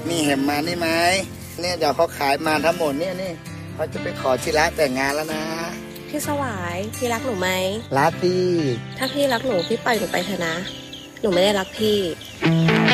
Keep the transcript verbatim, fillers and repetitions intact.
นี่เห็นมานี่ไหมเนี่ยเดี๋ยวเขาขายมาทั้งหมดเนี่ยนี่เขาจะไปขอที่รักแต่งงานแล้วนะพี่สวายพี่รักหนูไหมรักดีถ้าพี่รักหนูพี่ปล่อยหนูไปเถอะนะหนูไม่ได้รักพี่